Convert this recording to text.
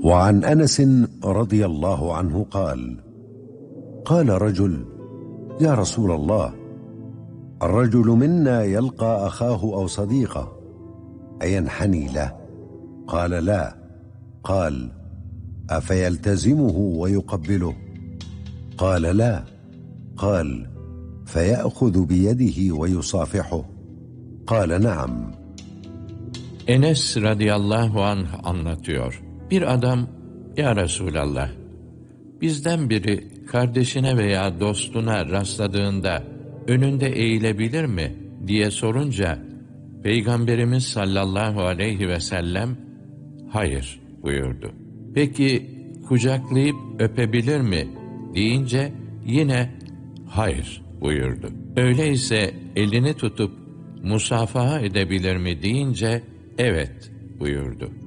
وعن أنس رضي الله عنه قال: قال رجل: يا رسول الله، الرجل منا يلقى أخاه أو صديقه أينحني له؟ قال: لا. قال: أفيلتزمه ويقبله؟ قال: لا. قال: فيأخذ بيده ويصافحه؟ قال: نعم. Enes radıyallahu anh anlatıyor. Bir adam, ya Resulallah, bizden biri kardeşine veya dostuna rastladığında önünde eğilebilir mi diye sorunca, Peygamberimiz sallallahu aleyhi ve sellem, hayır buyurdu. Peki kucaklayıp öpebilir mi deyince yine hayır buyurdu. Öyleyse elini tutup musafaha edebilir mi deyince evet buyurdu.